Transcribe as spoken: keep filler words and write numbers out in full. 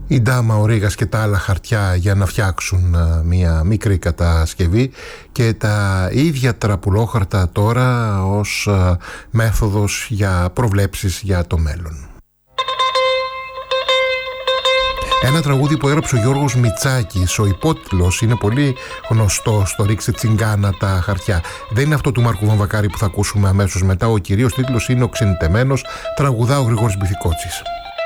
η Ντάμα, ο Ρήγας και τα άλλα χαρτιά για να φτιάξουν μια μικρή κατασκευή και τα ίδια τραπουλόχαρτα τώρα ως μέθοδος για προβλέψεις για το μέλλον. Ένα τραγούδι που έγραψε ο Γιώργος Μητσάκης, ο υπότιτλος είναι πολύ γνωστός, το «Ρίξε τσιγκάνα τα χαρτιά». Δεν είναι αυτό του Μάρκου Βαμβακάρη που θα ακούσουμε αμέσως μετά, ο κυρίως τίτλος είναι «Ο Ξενιτεμένος», τραγουδά ο Γρηγόρης Μπιθικότσης.